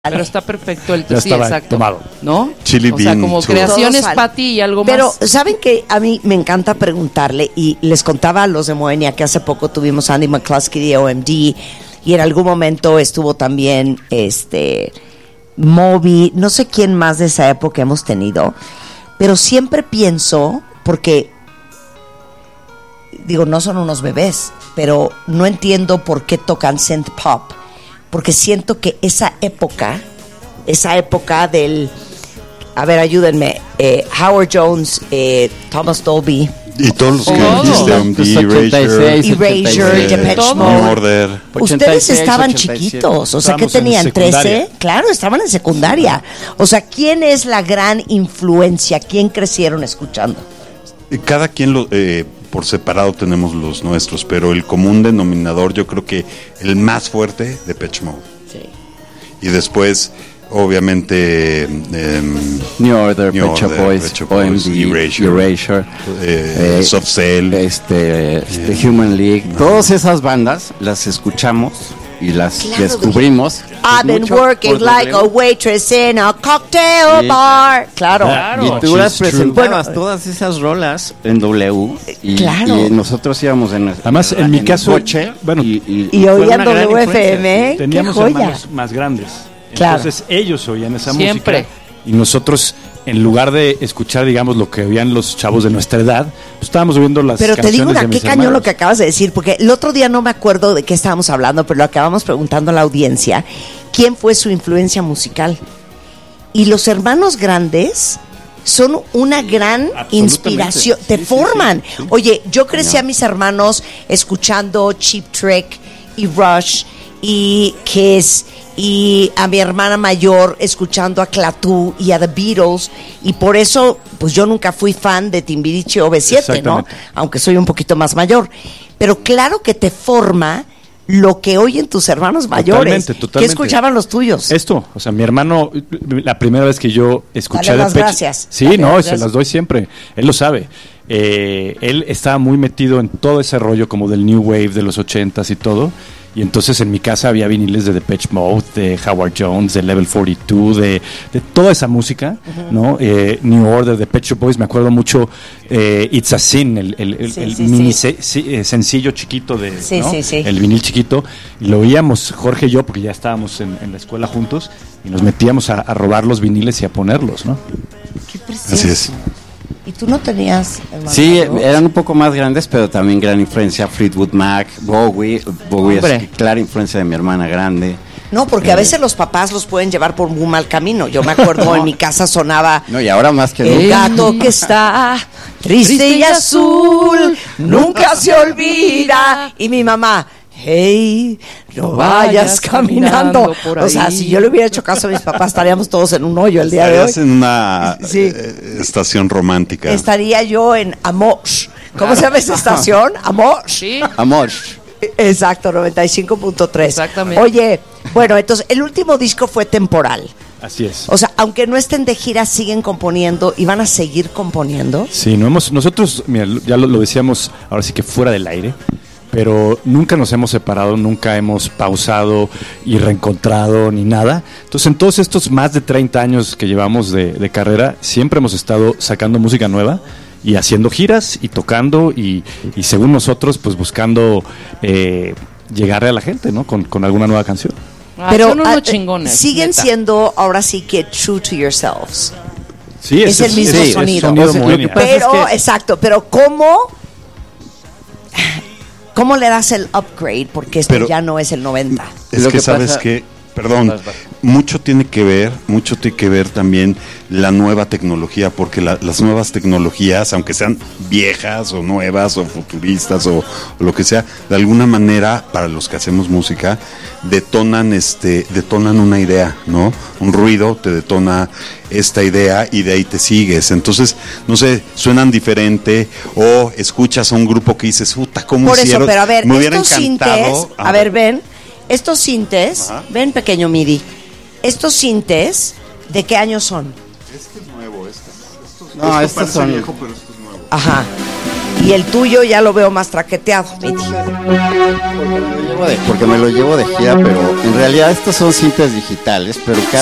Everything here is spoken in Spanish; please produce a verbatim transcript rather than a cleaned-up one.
Pero está perfecto el ya sí, estaba exacto. tomado. ¿No? Chili o sea, bean como tour. creaciones Todos para ti y algo Pero, más. ¿saben qué? A mí me encanta preguntarle, y les contaba a los de Moenia que hace poco tuvimos a Andy McCluskey de O M D, y en algún momento estuvo también este Moby, no sé quién más de esa época hemos tenido, pero siempre pienso, porque digo, no son unos bebés, pero no entiendo por qué tocan synth pop, porque siento que esa época, esa época del, a ver, ayúdenme, eh, Howard Jones, eh, Thomas Dolby, Y todos los que Oh. dijiste, O M D, Erasure, Erasure, Depeche Todo. New Mode. Order. Ustedes ochenta y seis, estaban ochenta y siete. chiquitos, o sea, ¿qué Estábamos en tenían? secundaria. ¿trece? Claro, estaban en secundaria. O sea, ¿quién es la gran influencia? ¿Quién crecieron escuchando? Y cada quien lo, eh, por separado tenemos los nuestros, pero el común denominador, yo creo que el más fuerte, Depeche Mode. Sí. Y después, obviamente, eh, New Order, New Pet Shop Order, Boys, Pet Shop O M Boys, D, Erasure, Erasure, eh, eh, Soft Cell. este, este Human League, todas esas bandas las escuchamos y las Claro, descubrimos. I've been mucho working por like a W. waitress in a cocktail Sí. bar. Claro. Claro. Y tú las She's true. presentabas Bueno, todas esas rolas en W y, Claro. y nosotros íbamos en nuestro Además, en mi caso, el coche bueno, y, y- Y fue oían una gran W F M, influencia. ¿eh? Teníamos ¡Qué joya! hermanos más grandes. Claro. Entonces ellos oían esa Siempre. música y nosotros, en lugar de escuchar, digamos, lo que oían los chavos de nuestra edad, pues estábamos oyendo las Pero te canciones digo una, de qué mis cañón hermanos. lo que acabas de decir, porque el otro día no me acuerdo de qué estábamos hablando, pero lo acabamos preguntando a la audiencia, ¿quién fue su influencia musical? Y los hermanos grandes son una gran Absolutamente. inspiración, te Sí, sí, forman. sí, sí. Oye, yo crecí a mis hermanos escuchando Cheap Trick y Rush y Kiss, y a mi hermana mayor escuchando a Clatú y a The Beatles, y por eso pues yo nunca fui fan de Timbiriche o B siete, ¿no? Exactamente. Aunque soy un poquito más mayor, pero claro que te forma lo que oyen tus hermanos mayores. Totalmente, ¿Qué totalmente. escuchaban los tuyos? Esto, o sea, mi hermano, la primera vez que yo escuché Dale las Depeche- gracias. Sí, Dale no, las se gracias. las doy siempre. Él lo sabe. Eh, él estaba muy metido en todo ese rollo como del New Wave de los ochentas y todo. Y entonces en mi casa había viniles de Depeche Mode, de Howard Jones, de Level cuarenta y dos, de, de toda esa música, ¿no? Eh, New Order, de Pet Shop Boys, me acuerdo mucho eh, It's a Sin, el, el, el, Sí, el sí, mini sí. se- sí, eh, sencillo chiquito de, Sí, ¿no? sí, sí. El vinil chiquito, y lo oíamos Jorge y yo, porque ya estábamos en, en la escuela juntos, y nos metíamos a, a robar los viniles y a ponerlos, ¿no? Qué precioso. Así es. ¿Y tú no tenías hermanos Sí, mayores? eran un poco más grandes, pero también gran influencia Fleetwood Mac, Bowie. Bowie Hombre. es clara influencia de mi hermana grande. No, porque a veces los papás los pueden llevar por muy mal camino. Yo me acuerdo en mi casa sonaba No, y ahora más que el nunca. gato que está triste y azul, nunca se olvida. Y mi mamá, hey, no vayas caminando. por O sea, ahí. si yo le hubiera hecho caso a mis papás, estaríamos todos en un hoyo el día de hoy. Estarías en una Sí. eh, estación romántica. Estaría yo en Amor. ¿Cómo se llama esa estación? Amor. Sí. Amor. Exacto, noventa y cinco punto tres. Exactamente. Oye, bueno, entonces el último disco fue temporal. Así es. O sea, aunque no estén de gira, siguen componiendo y van a seguir componiendo. Sí, no hemos, nosotros, mira, ya lo, lo decíamos ahora sí que fuera del aire, pero nunca nos hemos separado, nunca hemos pausado y reencontrado ni nada. Entonces, en todos estos más de treinta años que llevamos de, de carrera, siempre hemos estado sacando música nueva y haciendo giras y tocando y, y según nosotros, pues buscando eh, llegarle a la gente, ¿no? Con, con alguna nueva canción. Ah, son unos ah, chingones. siguen neta. siendo ahora sí que true to yourselves. Sí, Es el mismo es sonido. sonido O sea, lo Moenia. que pasa Pero, es que- exacto, pero ¿cómo? ¿Cómo le das el upgrade? Porque esto Pero- ya no es el noventa. Es Lo que, que sabes pasa- que, perdón, Vas, vas. mucho tiene que ver, mucho tiene que ver también la nueva tecnología, porque la- las nuevas tecnologías, aunque sean viejas o nuevas o futuristas o, o lo que sea, de alguna manera para los que hacemos música detonan, este, detonan una idea, ¿no? Un ruido te detona esta idea y de ahí te sigues. Entonces, no sé, suenan diferente o escuchas a un grupo que dices, puta, ¿cómo Por eso, hicieron? pero a ver, Me hubiera estos encantado. sintes, a ver, ven, estos sintes, Ajá. ven pequeño MIDI, estos sintes, ¿de qué años son? Este es nuevo, este, estos, No, estos son- pero esto es nuevo. Ajá. Y el tuyo ya lo veo más traqueteado, Mitty. Porque me lo llevo de, porque me lo llevo de gira, pero en realidad estas son cintas digitales, pero cada